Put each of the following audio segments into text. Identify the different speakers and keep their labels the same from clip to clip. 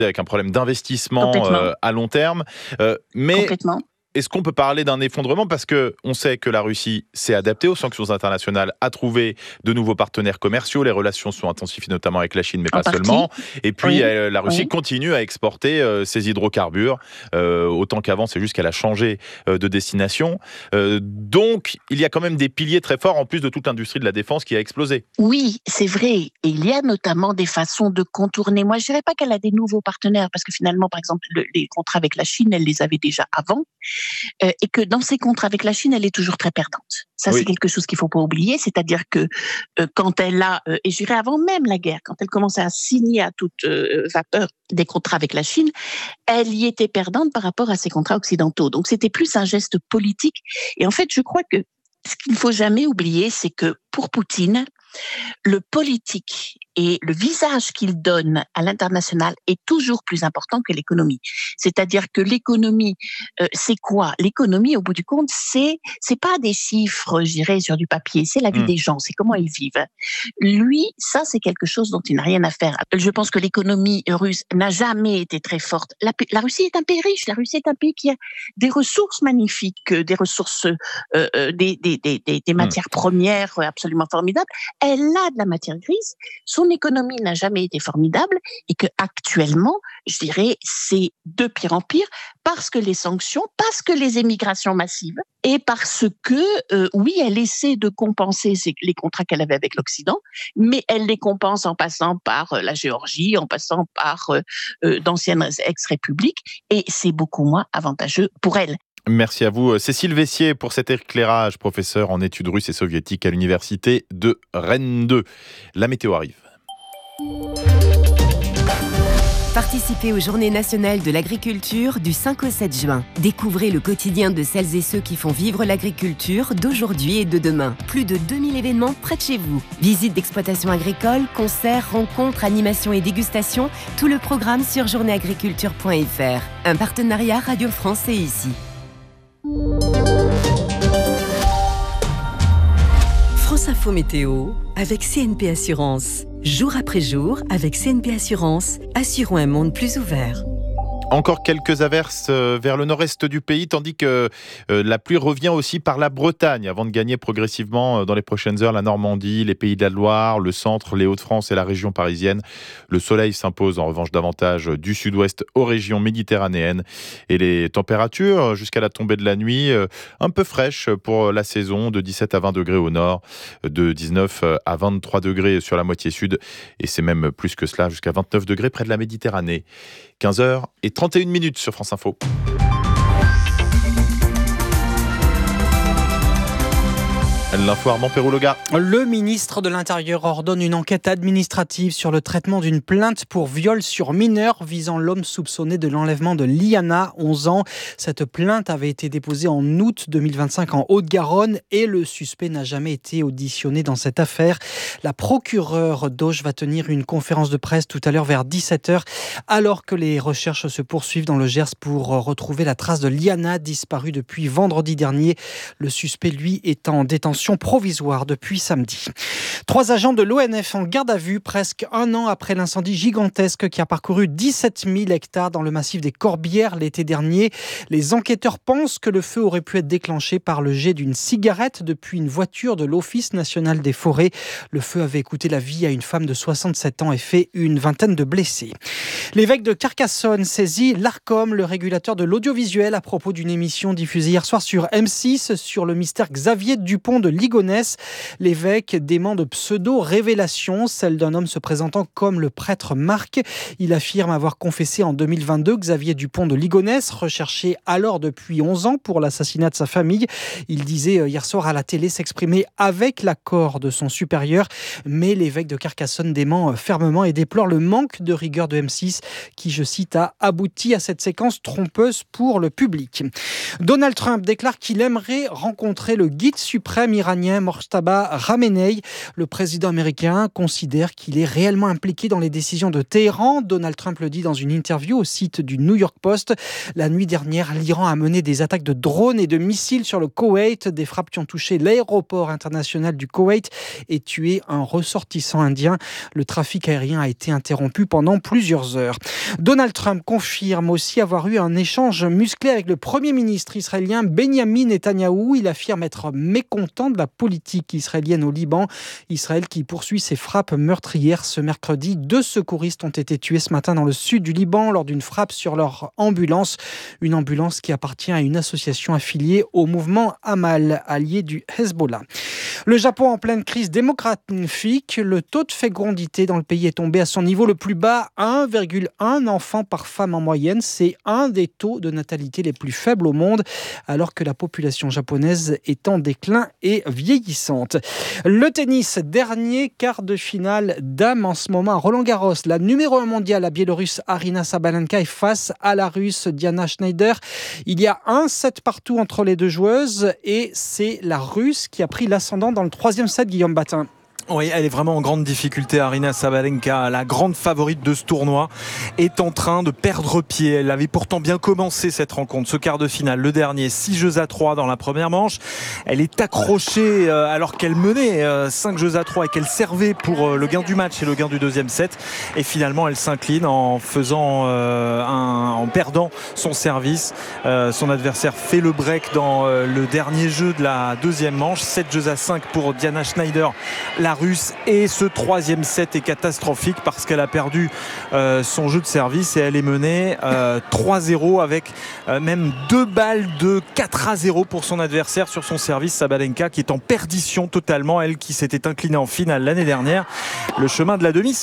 Speaker 1: avec un problème d'investissement
Speaker 2: Complètement.
Speaker 1: à long terme. Mais
Speaker 2: Complètement.
Speaker 1: est-ce qu'on peut parler d'un effondrement? Parce qu'on sait que la Russie s'est adaptée aux sanctions internationales, a trouvé de nouveaux partenaires commerciaux, les relations sont intensifiées notamment avec la Chine, mais
Speaker 2: En
Speaker 1: pas
Speaker 2: partie.
Speaker 1: seulement. Et puis
Speaker 2: Oui.
Speaker 1: la Russie
Speaker 2: Oui.
Speaker 1: continue à exporter ses hydrocarbures, autant qu'avant, c'est juste qu'elle a changé de destination. Donc, il y a quand même des piliers très forts, en plus de toute l'industrie de la défense qui a explosé.
Speaker 2: Oui, c'est vrai. Et il y a notamment des façons de contourner. Moi, je dirais pas qu'elle a des nouveaux partenaires, parce que finalement, par exemple, les contrats avec la Chine, elle les avait déjà avant. Et que dans ces contrats avec la Chine, elle est toujours très perdante. Ça, c'est
Speaker 1: Oui.
Speaker 2: quelque chose qu'il faut pas oublier. C'est-à-dire que quand elle a, et je dirais avant même la guerre, quand elle commençait à signer à toute vapeur des contrats avec la Chine, elle y était perdante par rapport à ses contrats occidentaux. Donc, c'était plus un geste politique. Et en fait, je crois que ce qu'il ne faut jamais oublier, c'est que pour Poutine, le politique et le visage qu'il donne à l'international est toujours plus important que l'économie. C'est-à-dire que l'économie, c'est quoi? L'économie, au bout du compte, c'est pas des chiffres, je dirais, sur du papier. C'est la vie des gens, c'est comment ils vivent. Lui, ça, c'est quelque chose dont il n'a rien à faire. Je pense que l'économie russe n'a jamais été très forte. La Russie est un pays riche. La Russie est un pays qui a des ressources magnifiques, des ressources, des matières premières absolument formidables. Elle a de la matière grise. Son économie n'a jamais été formidable et que actuellement, je dirais, c'est de pire en pire parce que les sanctions, parce que les émigrations massives et parce que, oui, elle essaie de compenser les contrats qu'elle avait avec l'Occident, mais elle les compense en passant par la Géorgie, en passant par d'anciennes ex-républiques et c'est beaucoup moins avantageux pour elle.
Speaker 1: Merci à vous, Cécile Vessier, pour cet éclairage, professeur en études russes et soviétiques à l'université de Rennes 2. La météo arrive.
Speaker 3: Participez aux Journées nationales de l'agriculture du 5 au 7 juin. Découvrez le quotidien de celles et ceux qui font vivre l'agriculture d'aujourd'hui et de demain. Plus de 2000 événements près de chez vous. Visites d'exploitation agricole, concerts, rencontres, animations et dégustations. Tout le programme sur journéeagriculture.fr. Un partenariat Radio France et ici.
Speaker 4: France Info Météo avec CNP Assurance. Jour après jour, avec CNP Assurance, assurons un monde plus ouvert.
Speaker 1: Encore quelques averses vers le nord-est du pays, tandis que la pluie revient aussi par la Bretagne, avant de gagner progressivement dans les prochaines heures la Normandie, les Pays de la Loire, le centre, les Hauts-de-France et la région parisienne. Le soleil s'impose en revanche davantage du sud-ouest aux régions méditerranéennes. Et les températures, jusqu'à la tombée de la nuit, un peu fraîches pour la saison, de 17 à 20 degrés au nord, de 19 à 23 degrés sur la moitié sud, et c'est même plus que cela, jusqu'à 29 degrés près de la Méditerranée. 15h31 sur France Info. L'info Armand Perroulogha.
Speaker 5: Le ministre de l'Intérieur ordonne une enquête administrative sur le traitement d'une plainte pour viol sur mineur visant l'homme soupçonné de l'enlèvement de Liana, 11 ans. Cette plainte avait été déposée en août 2025 en Haute-Garonne et le suspect n'a jamais été auditionné dans cette affaire. La procureure d'Auch va tenir une conférence de presse tout à l'heure vers 17h alors que les recherches se poursuivent dans le Gers pour retrouver la trace de Liana disparue depuis vendredi dernier. Le suspect, lui, est en détention provisoire depuis samedi. 3 agents de l'ONF en garde à vue presque un an après l'incendie gigantesque qui a parcouru 17 000 hectares dans le massif des Corbières l'été dernier. Les enquêteurs pensent que le feu aurait pu être déclenché par le jet d'une cigarette depuis une voiture de l'Office national des forêts. Le feu avait coûté la vie à une femme de 67 ans et fait une vingtaine de blessés. L'évêque de Carcassonne saisit l'Arcom, le régulateur de l'audiovisuel, à propos d'une émission diffusée hier soir sur M6 sur le mystère Xavier Dupont de Ligonnès. L'évêque dément de pseudo-révélations, celle d'un homme se présentant comme le prêtre Marc. Il affirme avoir confessé en 2022 Xavier Dupont de Ligonnès, recherché alors depuis 11 ans pour l'assassinat de sa famille. Il disait hier soir à la télé s'exprimer avec l'accord de son supérieur, mais l'évêque de Carcassonne dément fermement et déplore le manque de rigueur de M6 qui, je cite, a abouti à cette séquence trompeuse pour le public. Donald Trump déclare qu'il aimerait rencontrer le guide suprême iranien Mojtaba Khamenei. Le président américain considère qu'il est réellement impliqué dans les décisions de Téhéran. Donald Trump le dit dans une interview au site du New York Post. La nuit dernière, l'Iran a mené des attaques de drones et de missiles sur le Koweït, des frappes qui ont touché l'aéroport international du Koweït et tué un ressortissant indien. Le trafic aérien a été interrompu pendant plusieurs heures. Donald Trump confirme aussi avoir eu un échange musclé avec le Premier ministre israélien Benjamin Netanyahou. Il affirme être mécontent de la politique israélienne au Liban. Israël qui poursuit ses frappes meurtrières. Ce mercredi, 2 secouristes ont été tués ce matin dans le sud du Liban lors d'une frappe sur leur ambulance. Une ambulance qui appartient à une association affiliée au mouvement Amal, allié du Hezbollah. Le Japon en pleine crise démographique. Le taux de fécondité dans le pays est tombé à son niveau le plus bas, 1,1 enfant par femme en moyenne. C'est un des taux de natalité les plus faibles au monde, alors que la population japonaise est en déclin et vieillissante. Le tennis, dernier quart de finale dames en ce moment à Roland-Garros. La numéro 1 mondiale, la Biélorusse Aryna Sabalenka, est face à la Russe Diana Schneider. Il y a un set partout entre les deux joueuses et c'est la Russe qui a pris l'ascendant dans le 3e set, Guillaume Batin.
Speaker 6: Oui, elle est vraiment en grande difficulté. Aryna Sabalenka, la grande favorite de ce tournoi, est en train de perdre pied. Elle avait pourtant bien commencé cette rencontre, ce quart de finale, le dernier, 6-3 dans la première manche. Elle est accrochée alors qu'elle menait 5-3 et qu'elle servait pour le gain du match et le gain du 2e set. Et finalement, elle s'incline en perdant son service. Son adversaire fait le break dans le dernier jeu de la 2e manche. 7-5 pour Diana Schneider, la Russe, et ce 3e set est catastrophique parce qu'elle a perdu son jeu de service et elle est menée 3-0 avec même 2 balles de 4-0 pour son adversaire sur son service. Sabalenka qui est en perdition totalement, elle qui s'était inclinée en finale l'année dernière. Le chemin de la demi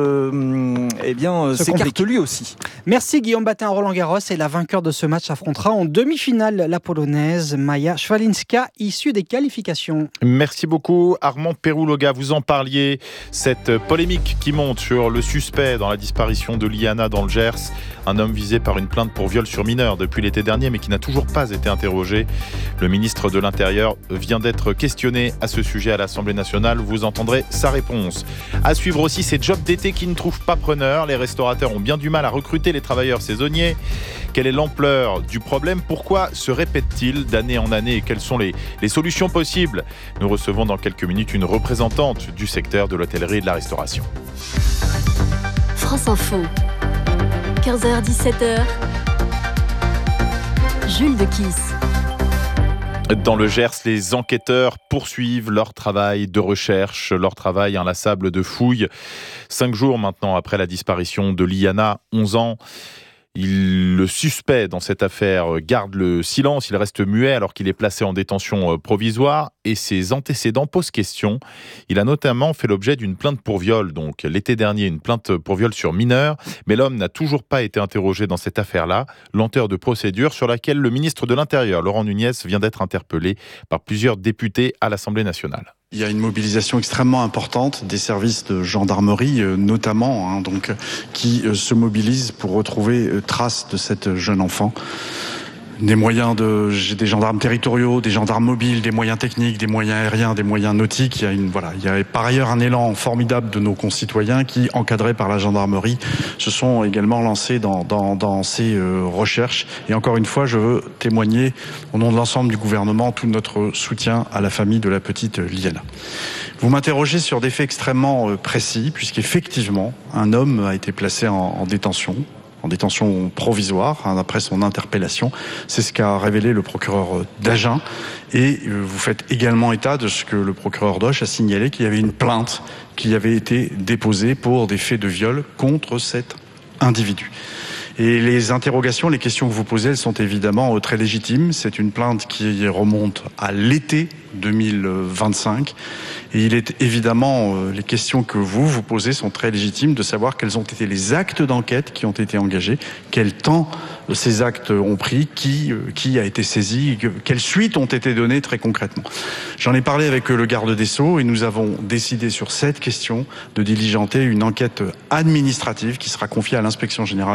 Speaker 6: s'écarte lui aussi.
Speaker 5: Merci Guillaume Batin. Roland-Garros, et la vainqueur de ce match affrontera en demi-finale la Polonaise Maja Swalinska, issue des qualifications.
Speaker 1: Merci beaucoup Armand Perrouloga. Vous en parliez, cette polémique qui monte sur le suspect dans la disparition de Liana dans le Gers, un homme visé par une plainte pour viol sur mineur depuis l'été dernier mais qui n'a toujours pas été interrogé. Le ministre de l'Intérieur vient d'être questionné à ce sujet à l'Assemblée nationale. Vous entendrez sa réponse. À suivre aussi ces jobs d'été qui ne trouvent pas preneur. Les restaurateurs ont bien du mal à recruter les travailleurs saisonniers. Quelle est l'ampleur du problème? Pourquoi se répète-t-il d'année en année? Et quelles sont les solutions possibles? Nous recevons dans quelques minutes une représentante du secteur de l'hôtellerie et de la restauration.
Speaker 7: France Info, 15h-17h, Jules de Kiss.
Speaker 1: Dans le Gers, les enquêteurs poursuivent leur travail de recherche, leur travail inlassable de fouille. 5 jours maintenant après la disparition de Liana, 11 ans. Le suspect dans cette affaire garde le silence, il reste muet alors qu'il est placé en détention provisoire et ses antécédents posent question. Il a notamment fait l'objet d'une plainte pour viol, donc l'été dernier, une plainte pour viol sur mineur, mais l'homme n'a toujours pas été interrogé dans cette affaire-là. Lenteur de procédure sur laquelle le ministre de l'Intérieur, Laurent Nunez, vient d'être interpellé par plusieurs députés à l'Assemblée nationale.
Speaker 8: Il y a une mobilisation extrêmement importante des services de gendarmerie, notamment, qui se mobilisent pour retrouver trace de cette jeune enfant. Des gendarmes territoriaux, des gendarmes mobiles, des moyens techniques, des moyens aériens, des moyens nautiques. Il y a par ailleurs un élan formidable de nos concitoyens qui, encadrés par la gendarmerie, se sont également lancés dans ces recherches. Et encore une fois, je veux témoigner au nom de l'ensemble du gouvernement tout notre soutien à la famille de la petite Liana. Vous m'interrogez sur des faits extrêmement précis, puisqu'effectivement, un homme a été placé en détention provisoire après son interpellation. C'est ce qu'a révélé le procureur d'Agen. Et vous faites également état de ce que le procureur d'Auch a signalé, qu'il y avait une plainte qui avait été déposée pour des faits de viol contre cet individu. Et les interrogations, les questions que vous posez, elles sont évidemment très légitimes. C'est une plainte qui remonte à l'été 2025. Et il est évidemment, les questions que vous posez sont très légitimes, de savoir quels ont été les actes d'enquête qui ont été engagés, quel temps ces actes ont pris, qui a été saisi, quelles suites ont été données très concrètement. J'en ai parlé avec le garde des Sceaux et nous avons décidé sur cette question de diligenter une enquête administrative qui sera confiée à l'inspection générale de la justice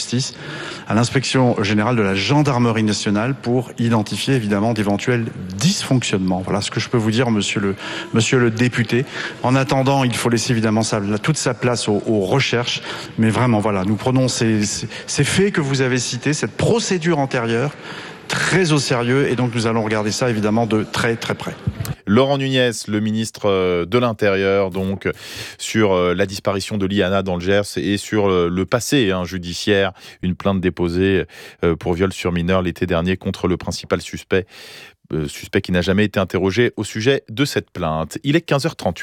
Speaker 8: justice, à l'inspection générale de la gendarmerie nationale pour identifier évidemment d'éventuels dysfonctionnements. Voilà ce que je peux vous dire, monsieur le député. En attendant, il faut laisser évidemment toute sa place aux recherches. Mais vraiment, voilà, nous prenons ces faits que vous avez cités, cette procédure antérieure, très au sérieux, et donc nous allons regarder ça évidemment de très très près.
Speaker 1: Laurent Nunez, le ministre de l'Intérieur, donc sur la disparition de Liana dans le Gers et sur le passé judiciaire, une plainte déposée pour viol sur mineur l'été dernier contre le principal suspect qui n'a jamais été interrogé au sujet de cette plainte. Il est 15h38.